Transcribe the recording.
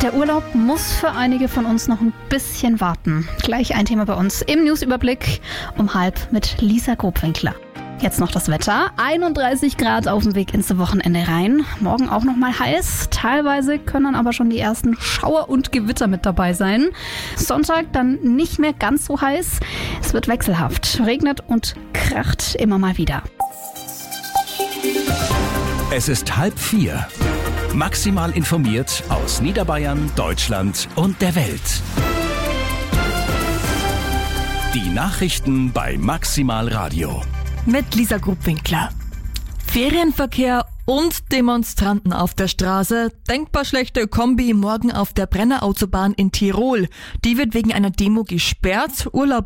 Der Urlaub muss für einige von uns noch ein bisschen warten. Gleich ein Thema bei uns im Newsüberblick um 12:30 mit Lisa Grobwinkler. Jetzt noch das Wetter. 31 Grad auf dem Weg ins Wochenende rein. Morgen auch noch mal heiß. Teilweise können dann aber schon die ersten Schauer und Gewitter mit dabei sein. Sonntag dann nicht mehr ganz so heiß. Es wird wechselhaft. Regnet und kracht immer mal wieder. Es ist 3:30. Maximal informiert aus Niederbayern, Deutschland und der Welt. Die Nachrichten bei Maximal Radio. Mit Lisa Grobwinkler. Ferienverkehr und Demonstranten auf der Straße. Denkbar schlechte Kombi morgen auf der Brennerautobahn in Tirol. Die wird wegen einer Demo gesperrt. Urlaub